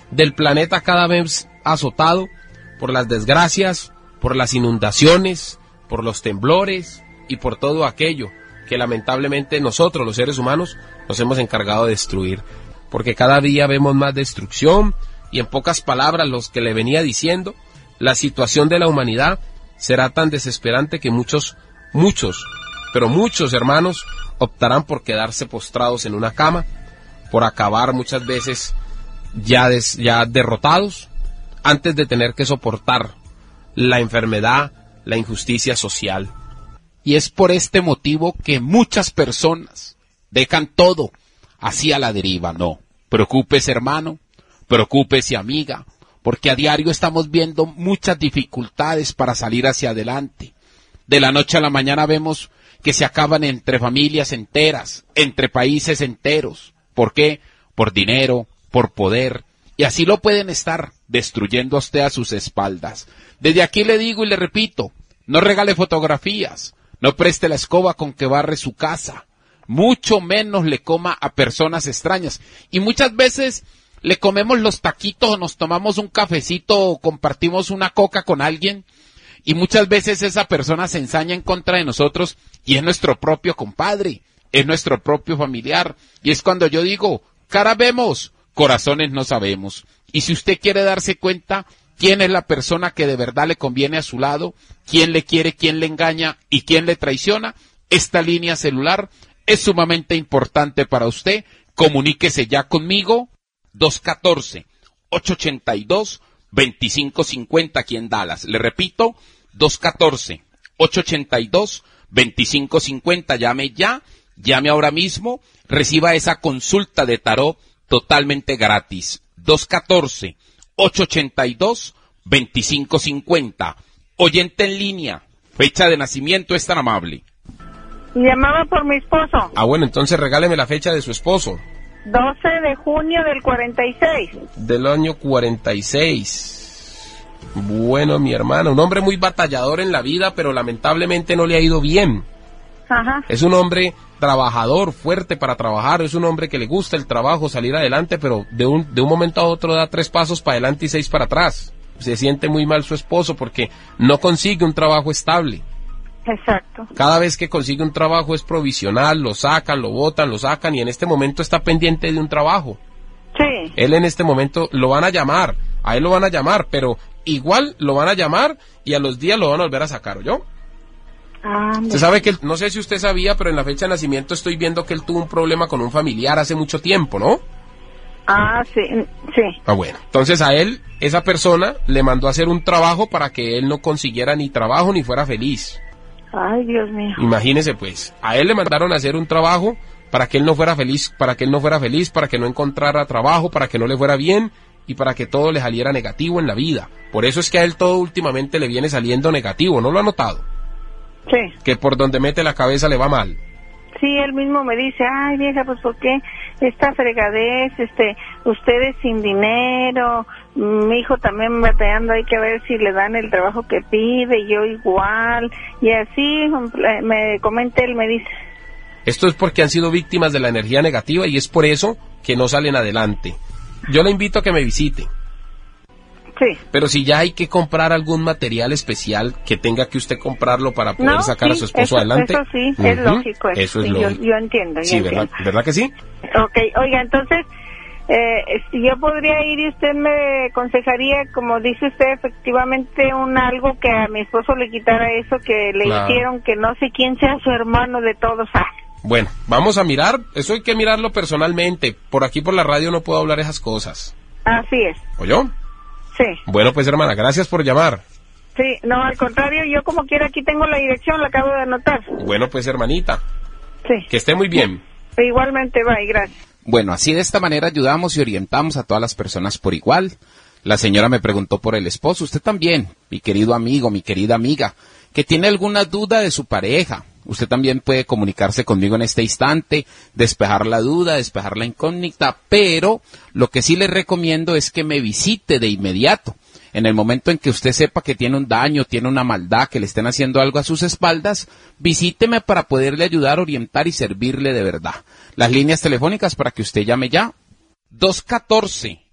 del planeta cada vez azotado por las desgracias, por las inundaciones, por los temblores y por todo aquello que lamentablemente nosotros, los seres humanos, nos hemos encargado de destruir. Porque cada día vemos más destrucción y, en pocas palabras, los que le venía diciendo, la situación de la humanidad será tan desesperante que muchos hermanos optarán por quedarse postrados en una cama, por acabar muchas veces ya derrotados, antes de tener que soportar la enfermedad, la injusticia social. Y es por este motivo que muchas personas dejan todo así a la deriva. No, preocúpese, hermano, preocúpese, amiga, porque a diario estamos viendo muchas dificultades para salir hacia adelante. De la noche a la mañana vemos que se acaban entre familias enteras, entre países enteros. ¿Por qué? Por dinero, por poder, y así lo pueden estar destruyendo a usted a sus espaldas. Desde aquí le digo y le repito, no regale fotografías, no preste la escoba con que barre su casa, mucho menos le coma a personas extrañas. Y muchas veces le comemos los taquitos o nos tomamos un cafecito o compartimos una coca con alguien y muchas veces esa persona se ensaña en contra de nosotros y es nuestro propio compadre, es nuestro propio familiar. Y es cuando yo digo, cara vemos, corazones no sabemos. Y si usted quiere darse cuenta quién es la persona que de verdad le conviene a su lado, quién le quiere, quién le engaña y quién le traiciona, esta línea celular es sumamente importante para usted. Comuníquese ya conmigo, 214-882-2550 aquí en Dallas. Le repito, 214-882-2550. Llame ya, llame ahora mismo, reciba esa consulta de tarot totalmente gratis. 214-882-2550. Oyente en línea, fecha de nacimiento, es tan amable. Llamaba por mi esposo. Ah, bueno, entonces regáleme la fecha de su esposo. 12 de junio del 46. Del año 46. Bueno, mi hermano, un hombre muy batallador en la vida, pero lamentablemente no le ha ido bien. Ajá. Es un hombre trabajador, fuerte para trabajar, es un hombre que le gusta el trabajo, salir adelante, pero de un momento a otro da 3 pasos para adelante y 6 para atrás. Se siente muy mal su esposo porque no consigue un trabajo estable. Exacto. Cada vez que consigue un trabajo es provisional, lo sacan, lo botan, lo sacan, y en este momento está pendiente de un trabajo. Sí. Él en este momento lo van a llamar, a él lo van a llamar, pero igual lo van a llamar y a los días lo van a volver a sacar, ¿oyó? Usted sabe que, no sé si usted sabía, pero en la fecha de nacimiento estoy viendo que él tuvo un problema con un familiar hace mucho tiempo, ¿no? Ah, sí, sí. Ah, bueno. Entonces a él, esa persona, le mandó a hacer un trabajo para que él no consiguiera ni trabajo ni fuera feliz. Ay, Dios mío. Imagínese pues, a él le mandaron a hacer un trabajo para que él no fuera feliz, para que no encontrara trabajo, para que no le fuera bien y para que todo le saliera negativo en la vida. Por eso es que a él todo últimamente le viene saliendo negativo, ¿no lo ha notado? Sí. Que por donde mete la cabeza le va mal. Sí, él mismo me dice, ay, vieja, pues ¿por qué esta fregadez, ustedes sin dinero, mi hijo también batallando, hay que ver si le dan el trabajo que pide, yo igual, y así me comenta él, me dice. Esto es porque han sido víctimas de la energía negativa y es por eso que no salen adelante. Yo le invito a que me visite. Sí. Pero si ya hay que comprar algún material especial que tenga que usted comprarlo para poder sacar a su esposo adelante. Eso sí, es lógico. Eso es sí, lógico. Yo entiendo. Sí, ¿verdad que sí? Ok, oiga, entonces, yo podría ir y usted me aconsejaría, como dice usted, efectivamente, algo que a mi esposo le quitara eso que le hicieron, que no sé quién sea su hermano de todos. Bueno, vamos a mirar, eso hay que mirarlo personalmente. Por aquí por la radio no puedo hablar esas cosas. Así es. ¿Oyó? Sí. Bueno, pues hermana, gracias por llamar. Sí, no, al contrario, yo como quiera aquí tengo la dirección, la acabo de anotar. Bueno, pues hermanita. Sí. Que esté muy bien. Igualmente, bye, gracias. Bueno, así de esta manera ayudamos y orientamos a todas las personas por igual. La señora me preguntó por el esposo, usted también, mi querido amigo, mi querida amiga, que tiene alguna duda de su pareja. Usted también puede comunicarse conmigo en este instante, despejar la duda, despejar la incógnita, pero lo que sí le recomiendo es que me visite de inmediato. En el momento en que usted sepa que tiene un daño, tiene una maldad, que le estén haciendo algo a sus espaldas, visíteme para poderle ayudar, orientar y servirle de verdad. Las líneas telefónicas para que usted llame ya, 214